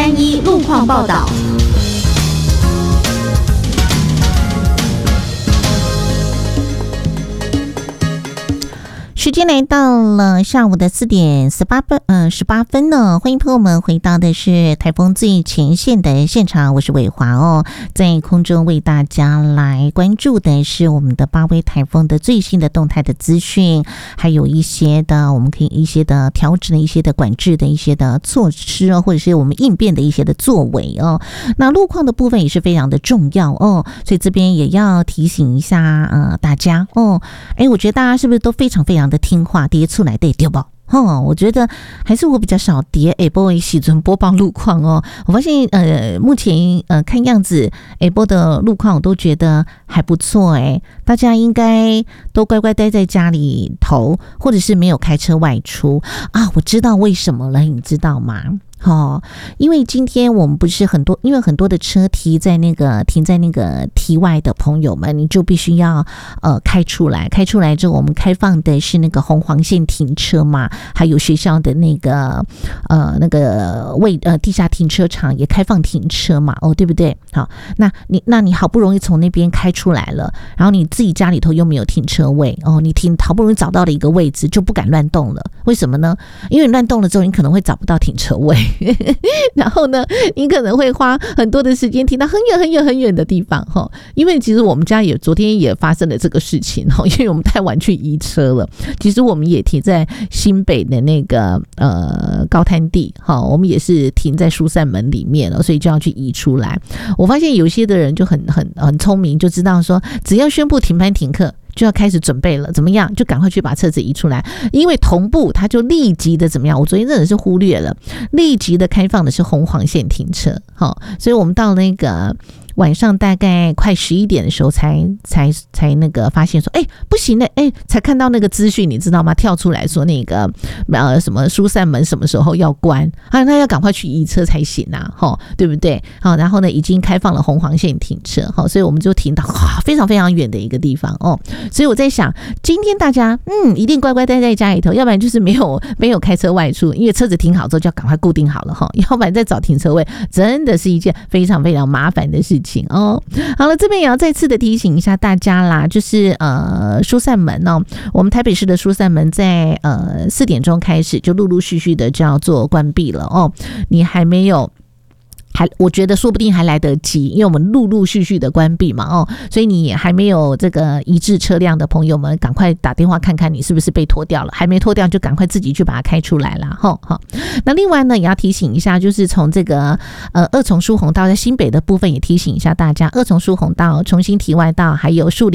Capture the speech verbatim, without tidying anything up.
三一路况报道。 时间来到了下午的四点十八分，呃，十八分呢。欢迎朋友们回到的是台风最前线的现场，我是伟华哦，在空中为大家来关注的是我们的八威台风的最新的动态的资讯，还有一些的我们可以一些的调整的一些的管制的一些的措施哦，或者是我们应变的一些的作为哦。那路况的部分也是非常的重要哦，所以这边也要提醒一下呃大家哦。哎，我觉得大家是不是都非常非常的听话，跌出来对对不？哦，我觉得还是我比较少跌。哎，波时阵播报路况哦，我发现呃，目前呃看样子，哎波的路况我都觉得还不错哎，大家应该都乖乖待在家里头，或者是没有开车外出啊。我知道为什么了，你知道吗？哦，因为今天我们不是很多，因为很多的车停在那个停在那个堤外的朋友们，你就必须要呃开出来，开出来之后，我们开放的是那个红黄线停车嘛，还有学校的那个呃那个位呃地下停车场也开放停车嘛，哦对不对？好，那你那你好不容易从那边开出来了，然后你自己家里头又没有停车位哦，你停好不容易找到了一个位置，就不敢乱动了，为什么呢？因为你乱动了之后，你可能会找不到停车位。然后呢，你可能会花很多的时间停到很远很远很远的地方哈。因为其实我们家也昨天也发生了这个事情哈，因为我们太晚去移车了。其实我们也停在新北的那个呃高滩地哈，我们也是停在疏散门里面了，所以就要去移出来。我发现有些的人就很很很聪明，就知道说只要宣布停班停课，就要开始准备了，怎么样？就赶快去把车子移出来，因为同步它就立即的怎么样？我昨天真的是忽略了，立即的开放的是红黄线停车，好，所以我们到那个晚上大概快十一点的时候才才才那个发现说，哎，不行了，哎，才看到那个资讯，你知道吗？跳出来说那个呃什么疏散门什么时候要关啊？那要赶快去移车才行啊，哈，对不对？好，然后呢，已经开放了红黄线停车，好，所以我们就停到哇非常非常远的一个地方哦。所以我在想，今天大家嗯一定乖乖待在家里头，要不然就是没有没有开车外出，因为车子停好之后就要赶快固定好了哈，要不然再找停车位真的是一件非常非常麻烦的事情。哦，好了，这边也要再次的提醒一下大家啦，就是呃疏散门哦，我们台北市的疏散门在呃四点钟开始就陆陆续续的就要做关闭了哦，你还没有。还我觉得说不定还来得及，因为我们陆陆续续的关闭嘛哦，所以你还没有这个移置车辆的朋友们，赶快打电话看看你是不是被拖掉了，还没拖掉就赶快自己去把它开出来啦齁齁。那另外呢，也要提醒一下，就是从这个呃二重疏洪道在新北的部分也提醒一下大家，二重疏洪道、重新堤外道还有树林